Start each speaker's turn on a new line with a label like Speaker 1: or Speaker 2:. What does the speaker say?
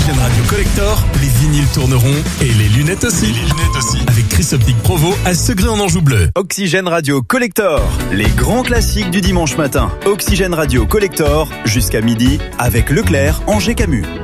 Speaker 1: Oxygène Radio Collector, les vinyles tourneront et les lunettes aussi. Avec Chris Optique Provo à Segré en Anjou Bleu.
Speaker 2: Oxygène Radio Collector, les grands classiques du dimanche matin. Oxygène Radio Collector, jusqu'à midi, avec Leclerc, Angers Camus.